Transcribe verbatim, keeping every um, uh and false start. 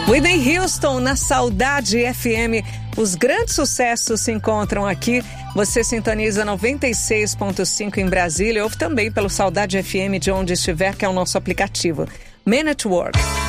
Whitney Houston na Saudade F M. Os grandes sucessos se encontram aqui. Você sintoniza noventa e seis ponto cinco em Brasília. Ouve também pelo Saudade F M de onde estiver, que é o nosso aplicativo. Man at Work.